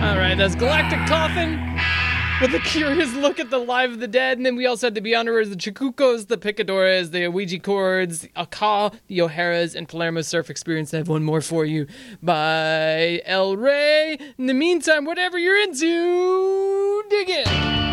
All right, that's Galactic Coffin with a curious look at the Live of the Dead. And then we also had the Beyonderers, the Chikucos, the Picadoras, the Ouija Chords, the Aka, the O'Haras, and Palermo Surf Experience. I have one more for you by El Rey. In the meantime, whatever you're into, dig in.